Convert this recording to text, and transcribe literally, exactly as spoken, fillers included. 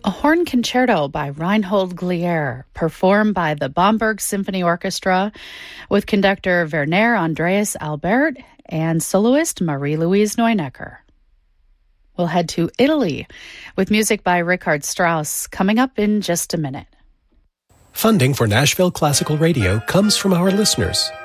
a horn concerto by Reinhold Glier, performed by the Bamberg Symphony Orchestra with conductor Werner Andreas Albert and soloist Marie-Louise Neunecker. We'll head to Italy with music by Richard Strauss coming up in just a minute. Funding for Nashville Classical Radio comes from our listeners